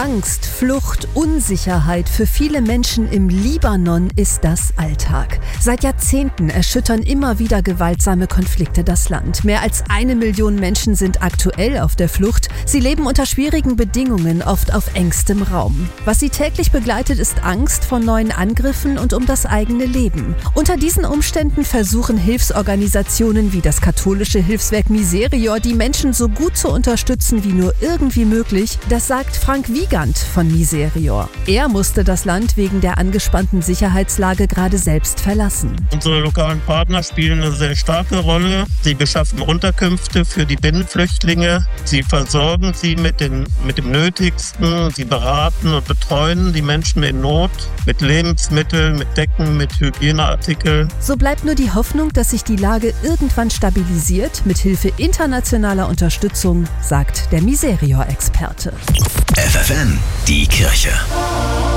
Angst, Flucht, Unsicherheit für viele Menschen im Libanon ist das Alltag. Seit Jahrzehnten erschüttern immer wieder gewaltsame Konflikte das Land. Mehr als 1 Million Menschen sind aktuell auf der Flucht. Sie leben unter schwierigen Bedingungen, oft auf engstem Raum. Was sie täglich begleitet, ist Angst vor neuen Angriffen und um das eigene Leben. Unter diesen Umständen versuchen Hilfsorganisationen wie das katholische Hilfswerk Miserior, die Menschen so gut zu unterstützen wie nur irgendwie möglich. Das sagt Frank Wiegand von Miserior. Er musste das Land wegen der angespannten Sicherheitslage gerade selbst verlassen. Unsere lokalen Partner spielen eine sehr starke Rolle. Sie beschaffen Unterkünfte für die Binnenflüchtlinge. Sie versorgen sie mit dem Nötigsten. Sie beraten und betreuen die Menschen in Not mit Lebensmitteln, mit Decken, mit Hygieneartikeln. So bleibt nur die Hoffnung, dass sich die Lage irgendwann stabilisiert, mit Hilfe internationaler Unterstützung, sagt der Miserior-Experte. FFN, die Kirche.